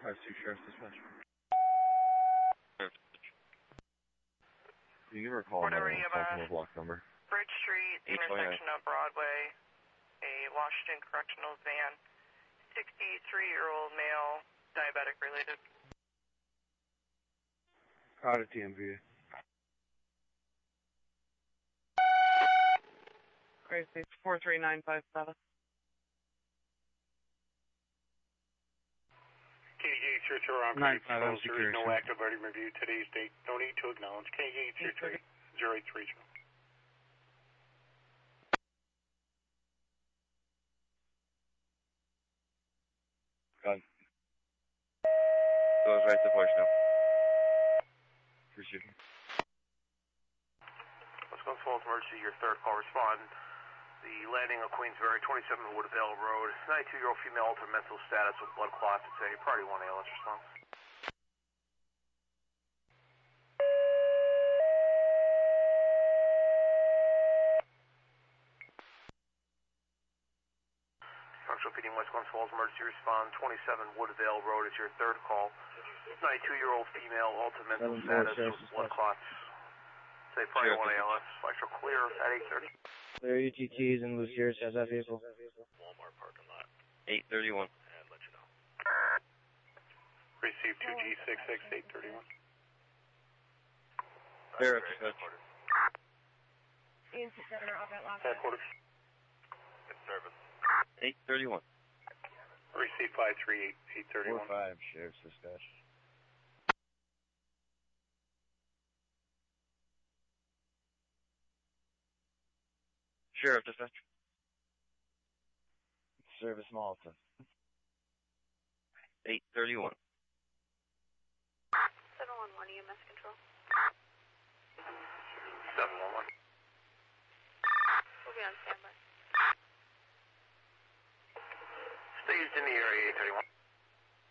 5-2 Sheriff's Dispatch. Can you give her a call on the Baltimore block number? Bridge Street, intersection of Broadway, a Washington Correctional van, 63-year-old male, diabetic related. Out of TMV. Great, 43957. KDJ Church around there is no active item review today's date. No need to acknowledge. KDJ Church 0830. Gun. Goes right to voicemail. Appreciate it. Let's go Falls Emergency, your third call respond. The landing of Queensbury, 27 Woodvale Road. 92-year-old female altered mental status with blood clots. It's a priority 1 ALS response. Functional PD West Glens Falls Emergency respond. 27 Woodvale Road is your third call. 92-year-old female altered mental status with blood clots. Say priority 1 ALS. Flash clear at 8:30. Clear UTTs and Lucier has that vehicle. Walmart parking lot. 831. And let you know. Receive 2G66 831. Sheriff Dispatch. Headquarters. Good service. 831. Receive 538 831. 4-5 Sheriff's Dispatch. Sheriff Dispatch. Service Malta. 831. 711 EMS control. 711. We'll be on standby.